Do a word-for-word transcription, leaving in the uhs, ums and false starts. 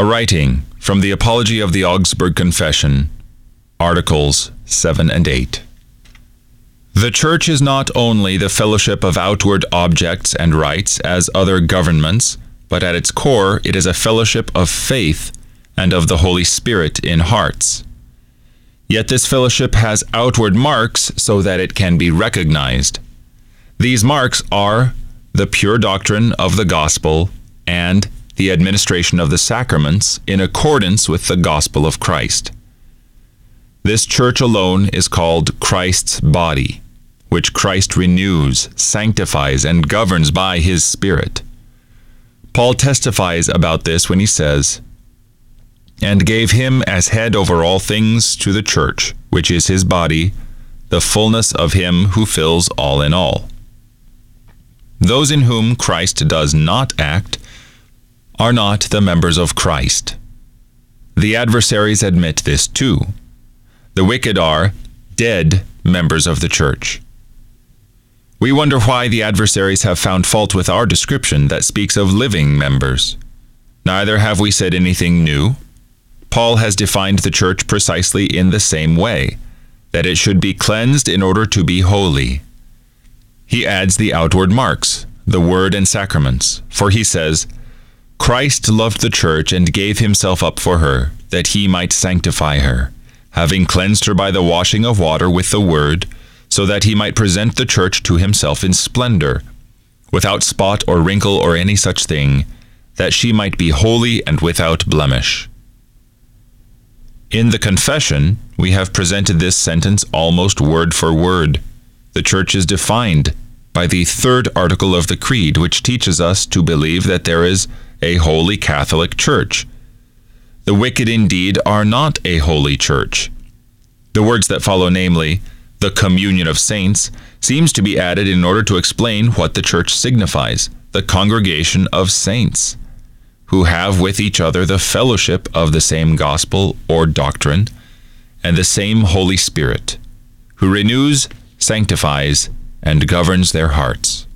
A writing from the Apology of the Augsburg Confession, Articles seven and eight. The Church is not only the fellowship of outward objects and rites as other governments, but at its core it is a fellowship of faith and of the Holy Spirit in hearts. Yet this fellowship has outward marks so that it can be recognized. These marks are the pure doctrine of the gospel and the administration of the sacraments in accordance with the gospel of Christ. This church alone is called Christ's body, which Christ renews, sanctifies, and governs by his Spirit. Paul testifies about this when he says, "And gave him as head over all things to the church, which is his body, the fullness of him who fills all in all." Those in whom Christ does not act are not the members of Christ. The adversaries admit this too. The wicked are dead members of the church. We wonder why the adversaries have found fault with our description that speaks of living members. Neither have we said anything new. Paul has defined the church precisely in the same way, that it should be cleansed in order to be holy. He adds the outward marks, the word and sacraments, for he says, "Christ loved the church and gave himself up for her, that he might sanctify her, having cleansed her by the washing of water with the word, so that he might present the church to himself in splendor, without spot or wrinkle or any such thing, that she might be holy and without blemish." In the confession, we have presented this sentence almost word for word. The church is defined by the third article of the Creed, which teaches us to believe that there is a holy Catholic Church. The wicked indeed are not a holy church. The words that follow, namely, the communion of saints, seems to be added in order to explain what the church signifies, the congregation of saints, who have with each other the fellowship of the same gospel or doctrine and the same Holy Spirit, who renews, sanctifies, and governs their hearts.